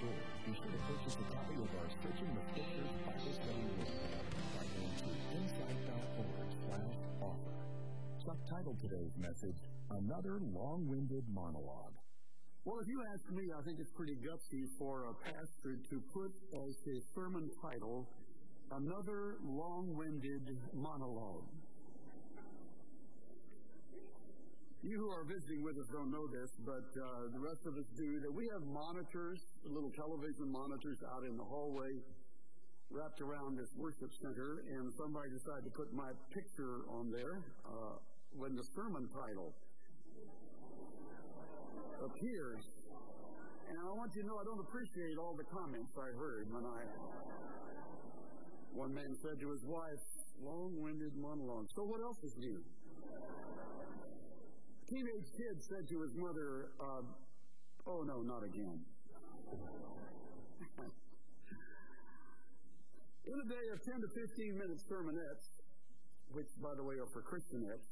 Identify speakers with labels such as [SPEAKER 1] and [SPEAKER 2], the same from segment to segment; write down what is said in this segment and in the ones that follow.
[SPEAKER 1] store, be sure to purchase a copy of our Searching the Scriptures Bible Study Workbook by going to insight.org/offer. Subtitled today's message, Another Long-Winded Monologue.
[SPEAKER 2] Well, if you ask me, I think it's pretty gutsy for a pastor to put as his sermon title, Another Long-Winded Monologue. You who are visiting with us don't know this, but the rest of us do, that we have monitors, little television monitors out in the hallway wrapped around this worship center, and somebody decided to put my picture on there when the sermon title appears. And I want you to know I don't appreciate all the comments I heard when one man said to his wife, long-winded monologue. So what else is new? Teenage kid said to his mother, oh no, not again. In a day of 10 to 15 minute sermonettes, which by the way are for Christianettes,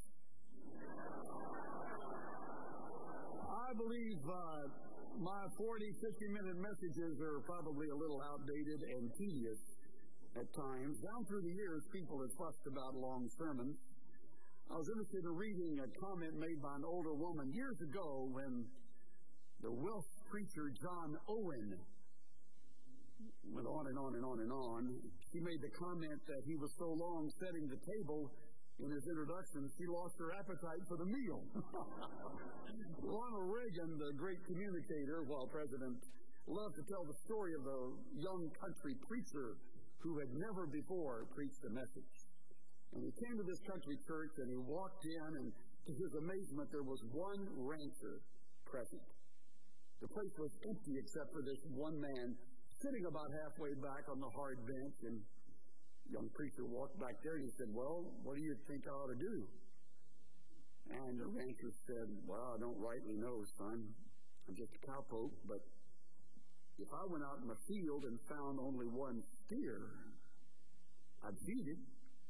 [SPEAKER 2] I believe my 40-50-minute messages are probably a little outdated and tedious at times. Down through the years, people have fussed about long sermons. I was interested in reading a comment made by an older woman years ago when the Welsh preacher John Owen went on and on and on and on. She made the comment that he was so long setting the table in his introduction, she lost her appetite for the meal. Ronald Reagan, the great communicator, while president, loved to tell the story of the young country preacher who had never before preached a message. And he came to this country church and he walked in, and to his amazement, there was one rancher present. The place was empty except for this one man sitting about halfway back on the hard bench, and young preacher walked back there and he said, well, what do you think I ought to do? And the rancher said, well, I don't rightly know, son. I'm just a cowpoke, but if I went out in the field and found only one steer, I'd feed it.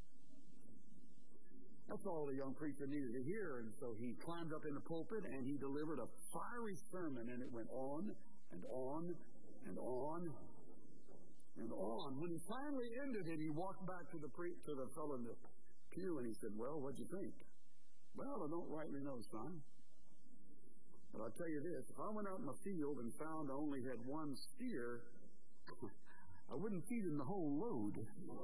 [SPEAKER 2] That's all the young preacher needed to hear, and so he climbed up in the pulpit and he delivered a fiery sermon, and it went on and on and on and on. When he finally ended it, he walked back to the fellow in the pew and he said, well, what'd you think? Well, I don't rightly know, son. But I'll tell you this, if I went out in the field and found I only had one steer, I wouldn't feed him the whole load.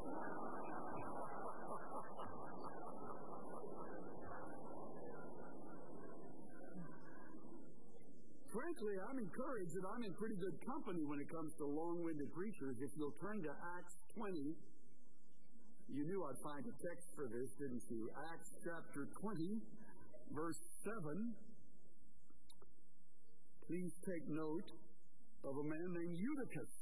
[SPEAKER 2] Frankly, I'm encouraged that I'm in pretty good company when it comes to long-winded preachers. If you'll turn to Acts 20, you knew I'd find a text for this, didn't you? Acts chapter 20, verse 7. Please take note of a man named Eutychus.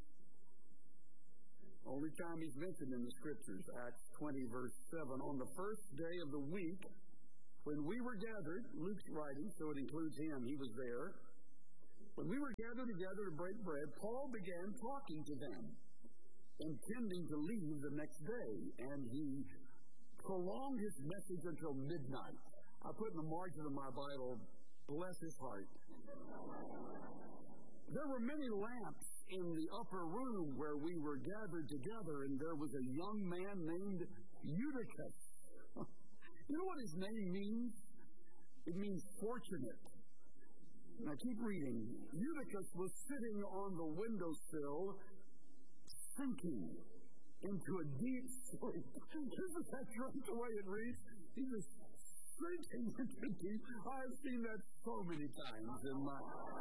[SPEAKER 2] Only time he's mentioned in the scriptures, Acts 20, verse 7. On the first day of the week, when we were gathered, Luke's writing, so it includes him, he was there. When we were gathered together to break bread, Paul began talking to them, intending to leave the next day, and he prolonged his message until midnight. I put in the margin of my Bible, bless his heart. There were many lamps in the upper room where we were gathered together, and there was a young man named Eutychus. You know what his name means? It means fortunate. Now keep reading. Eutychus was sitting on the windowsill, sinking into a deep sleep. Isn't that just the way it reads? He was sinking into deep. I've seen that so many times in my...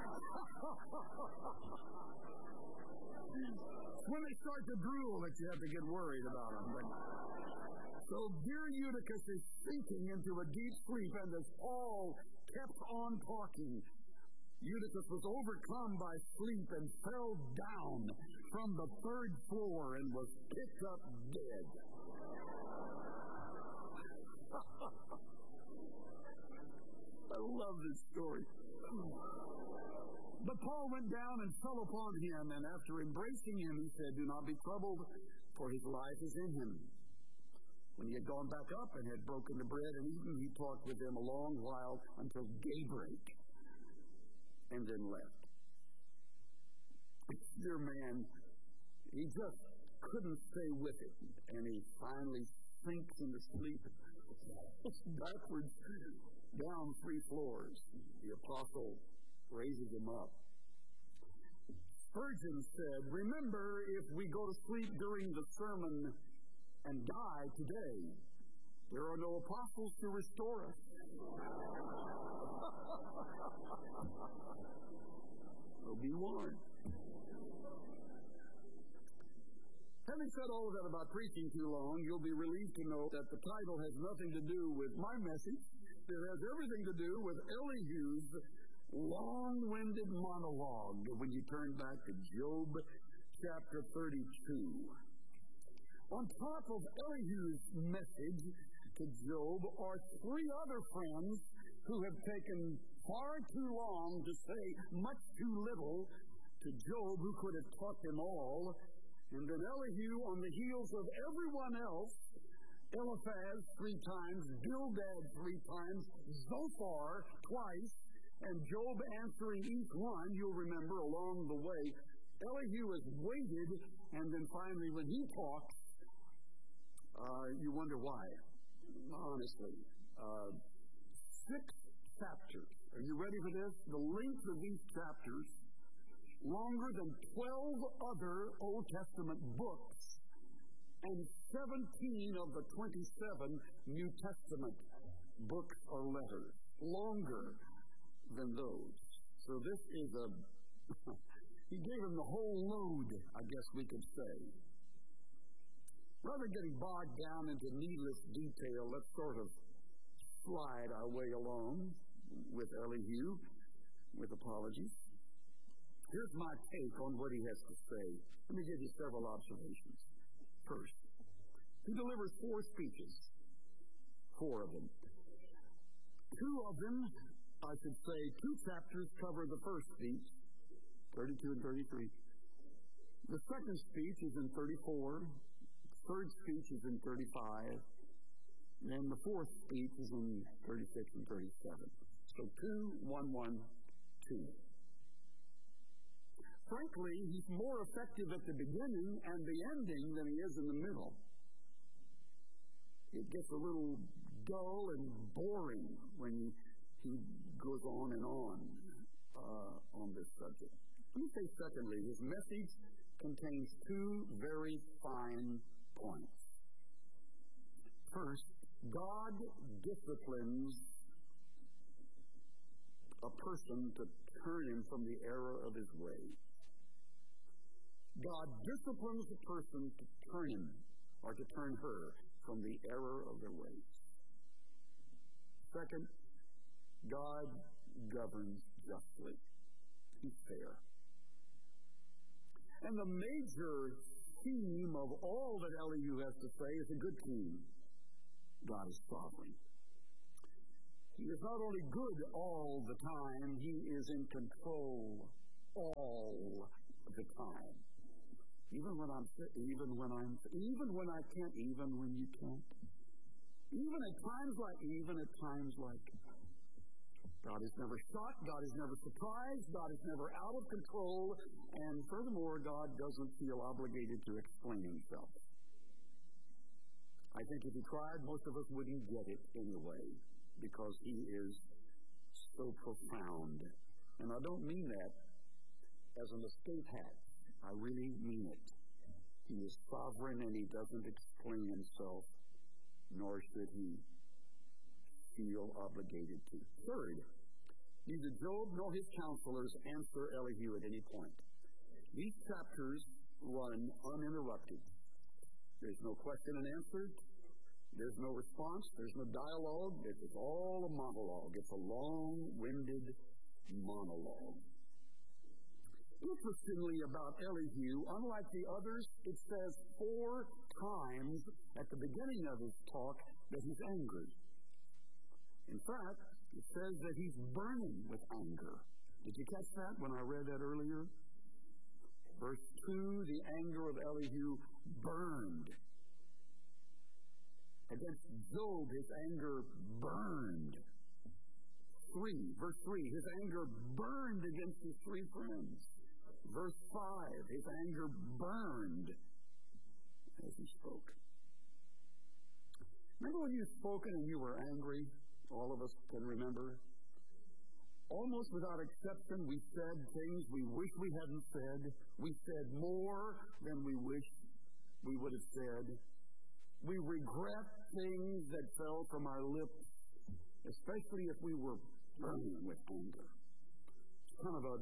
[SPEAKER 2] When they start to drool that you have to get worried about them. So dear Eutychus is sinking into a deep sleep, and as Paul kept on talking, Eutychus was overcome by sleep and fell down from the third floor and was picked up dead. I love this story. But Paul went down and fell upon him, and after embracing him, he said, do not be troubled, for his life is in him. When he had gone back up and had broken the bread and eaten, he talked with them a long while until daybreak, and then left. It's dear man, he just couldn't stay with it, and he finally sinks into sleep backwards down 3 floors. The apostle raises him up. Spurgeon said, remember, if we go to sleep during the sermon and die today, there are no apostles to restore us. So be warned. Having said all of that about preaching too long, you'll be relieved to know that the title has nothing to do with my message. It has everything to do with Elihu's long-winded monologue when you turn back to Job chapter 32. On top of Elihu's message to Job are 3 other friends who have taken far too long to say much too little to Job, who could have taught them all. And then Elihu, on the heels of everyone else, Eliphaz 3 times, Bildad 3 times, Zophar twice, and Job answering each one, you'll remember, along the way. Elihu has waited, and then finally when he talks, you wonder why. Honestly. 6 chapters. Are you ready for this? The length of these chapters, longer than 12 other Old Testament books, and 17 of the 27 New Testament books or letters. Longer than those. So this is he gave him the whole load, I guess we could say. Rather than getting bogged down into needless detail, let's sort of slide our way along with Elihu, with apologies. Here's my take on what he has to say. Let me give you several observations. First, he delivers 4 speeches. 4 of them. 2 of them, I should say, 2 chapters cover the first speech, 32 and 33. The second speech is in 34. Third speech is in 35. And the fourth speech is in 36 and 37. So 2, 1, 1, 2. Frankly, he's more effective at the beginning and the ending than he is in the middle. It gets a little dull and boring when he goes on and on this subject. Let me say, secondly, his message contains 2 very fine points. First, God disciplines a person to turn him from the error of his way. God disciplines a person to turn him, or to turn her, from the error of their ways. Second, God governs justly. He's fair. And the major theme of all that Elihu has to say is a good theme. God is sovereign. He is not only good all the time, he is in control all the time. Even when I can't, even when you can't. Even at times like God is never shocked, God is never surprised, God is never out of control, and furthermore, God doesn't feel obligated to explain himself. I think if he tried, most of us wouldn't get it anyway, because he is so profound. And I don't mean that as an escape hatch. I really mean it. He is sovereign and he doesn't explain himself, nor should he feel obligated to. Third, neither Job nor his counselors answer Elihu at any point. These chapters run uninterrupted. There's no question and answer. There's no response. There's no dialogue. It's all a monologue. It's a long-winded monologue. Interestingly about Elihu, unlike the others, it says 4 times at the beginning of his talk that he's angry. In fact, it says that he's burning with anger. Did you catch that when I read that earlier? Verse 2, the anger of Elihu burned. Against Job, his anger burned. Verse 3, his anger burned against his 3 friends. Verse 5, his anger burned as he spoke. Remember when you've spoken and you were angry? All of us can remember. Almost without exception, we said things we wish we hadn't said. We said more than we wish we would have said. We regret things that fell from our lips, especially if we were burning with anger. It's kind of a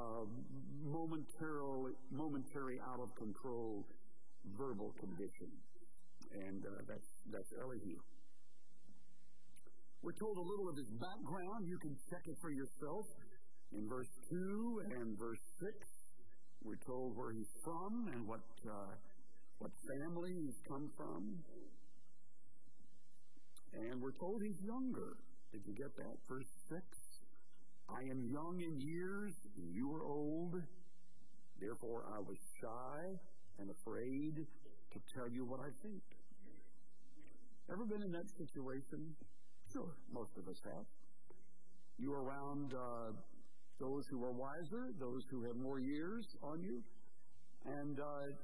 [SPEAKER 2] momentary out of control verbal condition. And that's Elihu. We're told a little of his background. You can check it for yourself. In verse 2 and verse 6, we're told where he's from and what family he's come from. And we're told he's younger. Did you get that? Verse 6. I am young in years, and you are old. Therefore I was shy and afraid to tell you what I think. Ever been in that situation? Sure, most of us have. You are around those who are wiser, those who have more years on you. And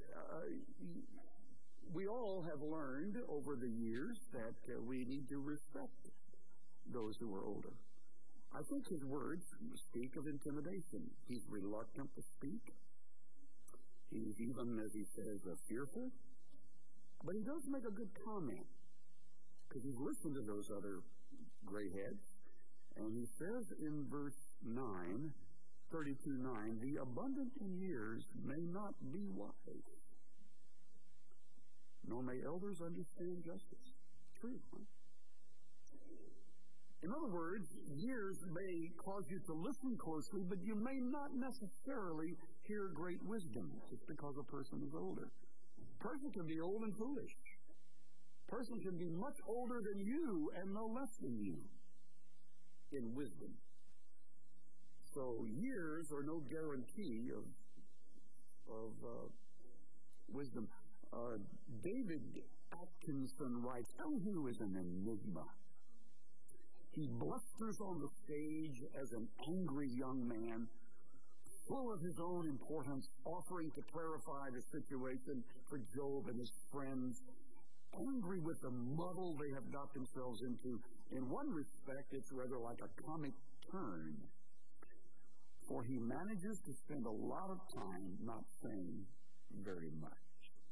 [SPEAKER 2] we all have learned over the years that we need to respect those who are older. I think his words speak of intimidation. He's reluctant to speak. He's even, as he says, fearful. But he does make a good comment, because he's listened to those other gray heads. And he says in verse 9, 32:9, the abundant in years may not be wise, nor may elders understand justice. True, huh? In other words, years may cause you to listen closely, but you may not necessarily hear great wisdom just because a person is older. A person can be old and foolish. A person can be much older than you and no less than you in wisdom. So years are no guarantee of wisdom. David Atkinson writes, Elihu is an enigma. He blusters on the stage as an angry young man, full of his own importance, offering to clarify the situation for Job and his friends, angry with the muddle they have got themselves into. In one respect, it's rather like a comic turn, for he manages to spend a lot of time not saying very much.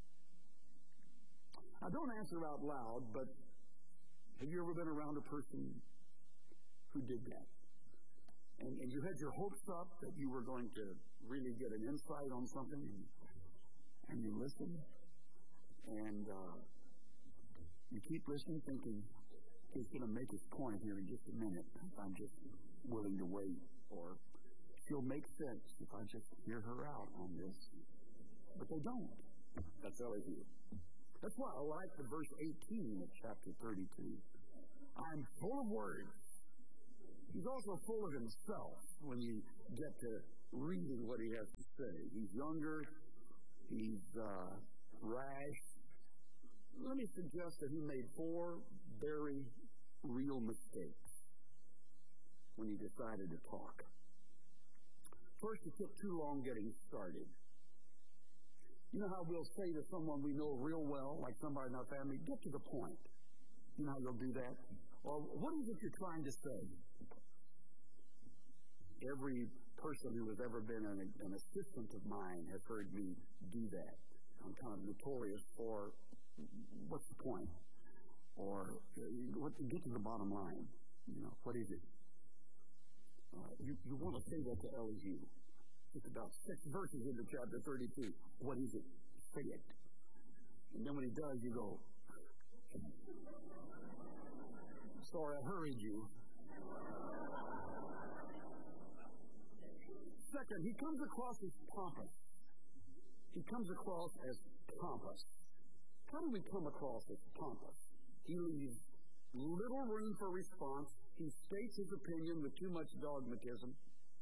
[SPEAKER 2] Now, don't answer out loud, but have you ever been around a person who did that? And you had your hopes up that you were going to really get an insight on something, and you listen, and you keep listening, thinking, he's going to make his point here in just a minute if I'm just willing to wait, or she'll make sense if I just hear her out on this. But they don't. That's Elihu. That's why I like the verse 18 of chapter 32. I'm full of words. He's also full of himself when you get to reading what he has to say. He's younger. He's rash. Let me suggest that he made 4 very real mistakes when he decided to talk. First, it took too long getting started. You know how we'll say to someone we know real well, like somebody in our family, get to the point. You know how you'll do that? Or what is it you're trying to say? Every person who has ever been an assistant of mine has heard me do that. I'm kind of notorious for what's the point? Or get to the bottom line. You know, what is it? You want to say that to Elihu. It's about 6 verses into chapter 32. What is it? Say it. And then when he does, you go, sorry, I hurried you. Second, he comes across as pompous. He comes across as pompous. How do we come across as pompous? He leaves little room for response. He states his opinion with too much dogmatism.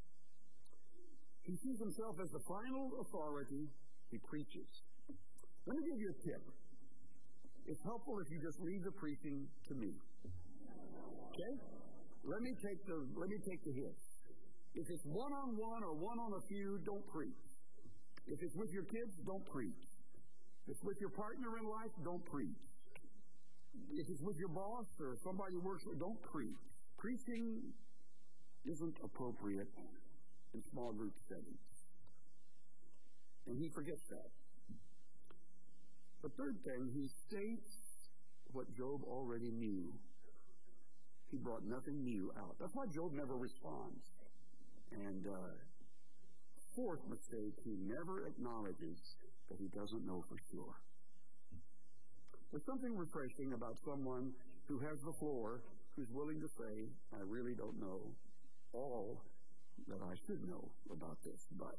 [SPEAKER 2] He sees himself as the final authority. He preaches. Let me give you a tip. It's helpful if you just leave the preaching to me. Okay? Let me take the hits. If it's one-on-one or one on a few, don't preach. If it's with your kids, don't preach. If it's with your partner in life, don't preach. If it's with your boss or somebody you work with, don't preach. Preaching isn't appropriate in small group settings. And he forgets that. The third thing, he states what Job already knew. He brought nothing new out. That's why Job never responds. And fourth mistake, he never acknowledges that he doesn't know for sure. There's something refreshing about someone who has the floor, who's willing to say, I really don't know all that I should know about this, but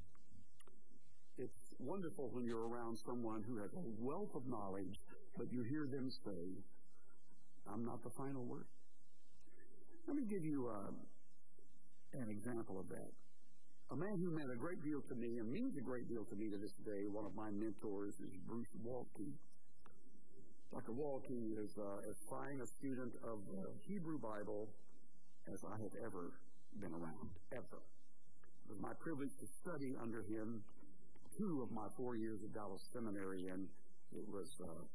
[SPEAKER 2] it's wonderful when you're around someone who has a wealth of knowledge, but you hear them say, I'm not the final word. Let me give you an example of that. A man who meant a great deal to me and means a great deal to me to this day, one of my mentors is Bruce Waltke. Dr. Waltke is as fine a student of the Hebrew Bible as I have ever been around, ever. It was my privilege to study under him 2 of my 4 years at Dallas Seminary, and it was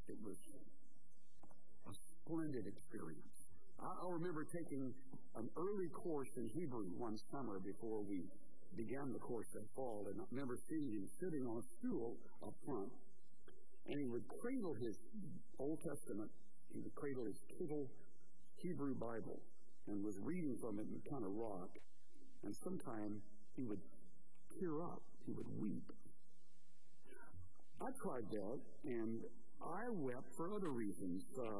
[SPEAKER 2] a splendid experience. I remember taking an early course in Hebrew one summer before we began the course that fall, and I remember seeing him sitting on a stool up front, and he would cradle his Old Testament, he would cradle his Kittle Hebrew Bible, and was reading from it and kind of rock, and sometimes he would tear up, he would weep. I tried that, and I wept for other reasons.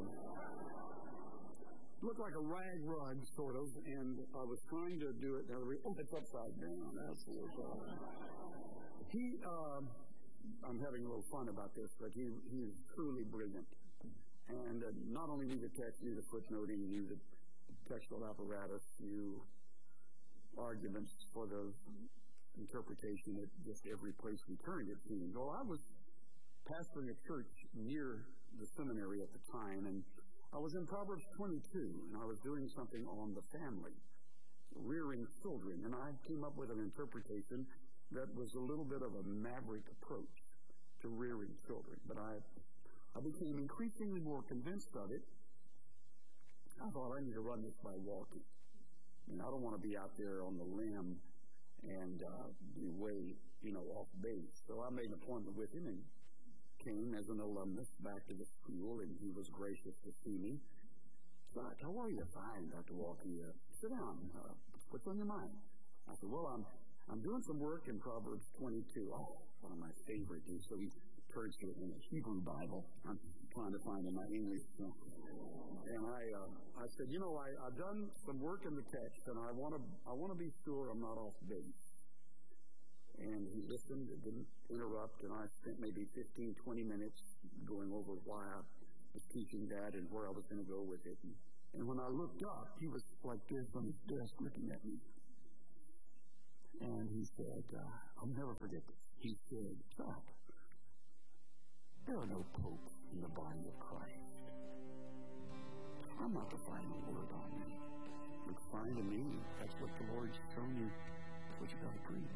[SPEAKER 2] Looked like a rag rug, sort of, and I was trying to do it. It's upside down. That's I'm having a little fun about this, but he is truly brilliant. And not only knew the text, knew the footnoting, knew the textual apparatus, knew arguments for the interpretation at just every place we turned, it seemed. Well, I was pastoring a church near the seminary at the time, and I was in Proverbs 22, and I was doing something on the family, rearing children, and I came up with an interpretation that was a little bit of a maverick approach to rearing children, but I became increasingly more convinced of it. I thought I need to run this by Waltke. I don't want to be out there on the limb and be way, off base. So I made an appointment with him and came as an alumnus back to the school, and he was gracious to see me. Doc, how are you? Fine, Dr. Waltke. Sit down. What's on your mind? I said, well, I'm doing some work in Proverbs 22. Oh, one of my favorite. So he turns to it in the Hebrew Bible. I'm trying to find in my English. And I said, I've done some work in the text, and I want to be sure I'm not off base. And he listened, it didn't interrupt, and I spent maybe 15, 20 minutes going over why I was teaching that and where I was going to go with it. And when I looked up, he was like this on his desk looking at me. And he said, I'll never forget this. He said, Chuck, there are no popes in the body of Christ. I'm not the final word on me. Looks fine to me. That's what the Lord's shown you. That's what you got to preach.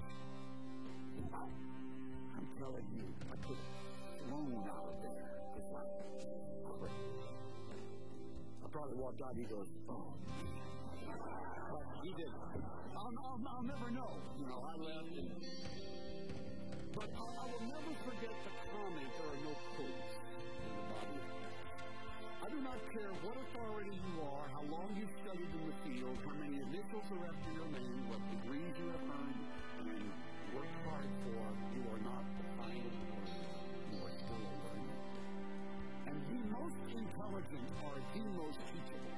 [SPEAKER 2] I'm telling you, I could have flown out of there. It's like, I probably walked out and he goes, oh. But he didn't. I'll never know. I left. But I will never forget the comment, there are no popes in the body of Christ. I do not care what authority you are, how long you've studied in the field, how many initials are after your name, what degrees you have earned, and worked hard for, you are not the final word. You are still a learner. And the most intelligent are the most teachable.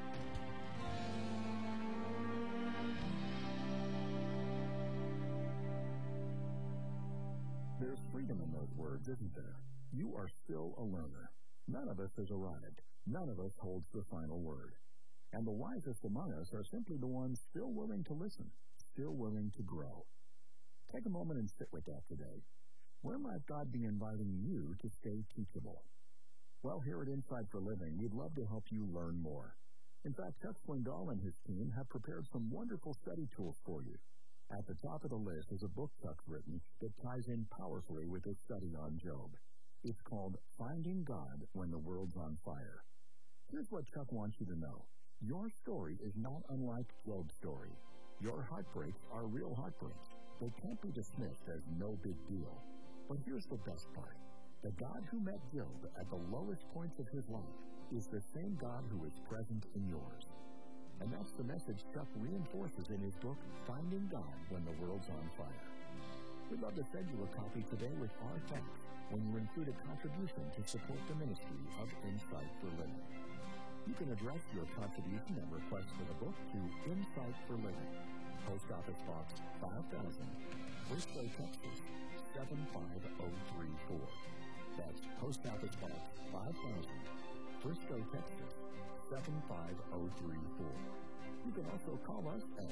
[SPEAKER 1] There's freedom in those words, isn't there? You are still a learner. None of us has arrived. None of us holds the final word. And the wisest among us are simply the ones still willing to listen, still willing to grow. Take a moment and sit with that today. Where might God be inviting you to stay teachable? Well, here at Insight for Living, we'd love to help you learn more. In fact, Chuck Swindoll and his team have prepared some wonderful study tools for you. At the top of the list is a book Chuck's written that ties in powerfully with his study on Job. It's called Finding God When the World's on Fire. Here's what Chuck wants you to know. Your story is not unlike Job's story. Your heartbreaks are real heartbreaks. They can't be dismissed as no big deal. But here's the best part. The God who met Job at the lowest points of his life is the same God who is present in yours. And that's the message Chuck reinforces in his book, Finding God When the World's on Fire. We'd love to send you a copy today with our thanks when you include a contribution to support the ministry of Insight for Living. You can address your contribution and request for the book to Insight for Living, Post Office Box 5000, Frisco, Texas 75034. That's Post Office Box 5000, Frisco, Texas 75034. You can also call us at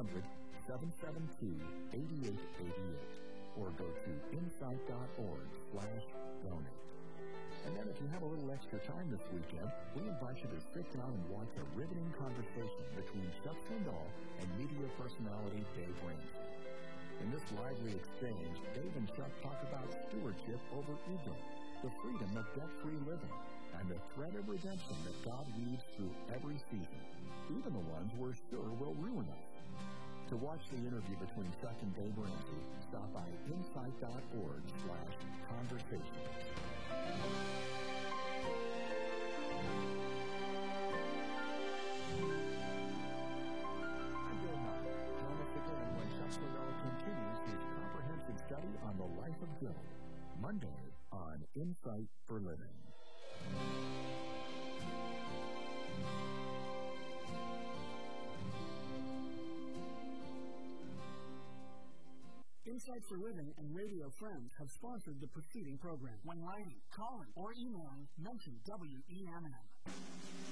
[SPEAKER 1] 800-772-8888 or go to insight.org/donate. And then if you have a little extra time this weekend, we invite you to sit down and watch a riveting conversation between Chuck Swindoll and media personality Dave Ramsey. In this lively exchange, Dave and Chuck talk about stewardship over ego, the freedom of debt-free living, and the thread of redemption that God weaves through every season, even the ones we're sure will ruin us. To watch the interview between Chuck and Dave Ramsey, stop by insight.org/conversations. I'm Bill Nye. Join us again when Chuck Swindoll continues his comprehensive study on the life of Job, Monday on Insight for Living.
[SPEAKER 3] Insight for Living and Radio Friends have sponsored the preceding program. When writing, calling, or emailing, mention WEMN.